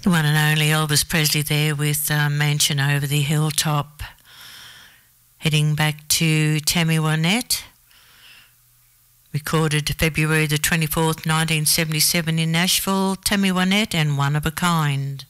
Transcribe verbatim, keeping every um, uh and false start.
The one and only Elvis Presley there with uh, Mansion Over the Hilltop. Heading back to Tammy Wynette. Recorded February the twenty-fourth, nineteen seventy-seven in Nashville, Tammy Wynette and One of a Kind.